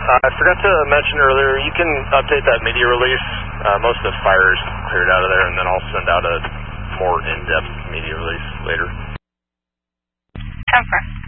I forgot to mention earlier, you can update that media release. Most of the fire is cleared out of there, and then I'll send out a more in-depth media release later. Confirm.